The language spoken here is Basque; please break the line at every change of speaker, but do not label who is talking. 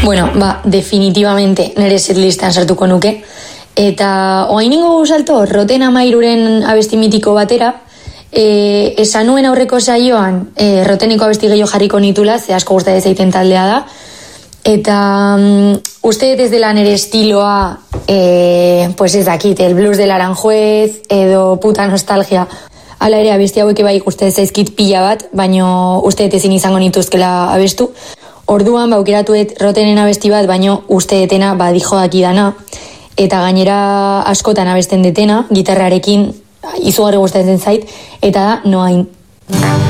Bueno, definitivamente nire setlistan sartuko nuke. Eta oain ningo salto, Roten Amairuren abesti mitiko batera, esan nuen aurreko saioan, Roteneko abesti gehiago jarriko nitula, ze asko gustatzen zaiten taldea da. Eta uste ez dela nire estiloa, pues ez dakit, el blues del Aranjuez, edo puta nostalgia. Hala ere, abesti hauek bai uste zaizkit pila bat, baino uste ezin izango nituzkela abestu. Orduan, aukeratuet Rotenen abesti bat, baino uste detena dijo dakidana. Eta gainera askotan abesten detena, gitarrarekin izugarri gustatzen zait, eta da Noain.